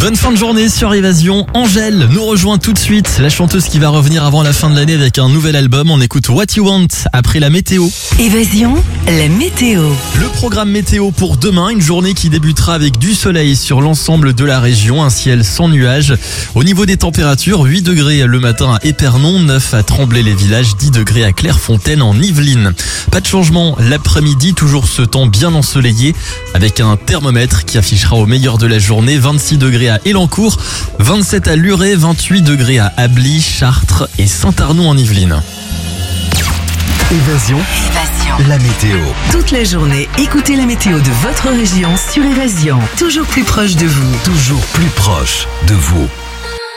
Bonne fin de journée sur Évasion. Angèle nous rejoint tout de suite. La chanteuse qui va revenir avant la fin de l'année avec un nouvel album. On écoute What You Want après la météo. Évasion, la météo. Le programme météo pour demain, une journée qui débutera avec du soleil sur l'ensemble de la région, un ciel sans nuages. Au niveau des températures, 8 degrés le matin à Épernon, 9 à Tremblay-les-Villages, 10 degrés à Clairefontaine en Yvelines. Pas de changement l'après-midi, toujours ce temps bien ensoleillé avec un thermomètre qui affichera au meilleur de la journée 26 degrés à Élancourt, 27 à Luret, 28 degrés à Ably, Chartres et Saint-Arnoux en Yvelines. Évasion, la météo. Toute la journée, écoutez la météo de votre région sur Évasion. Toujours plus proche de vous. Toujours plus proche de vous.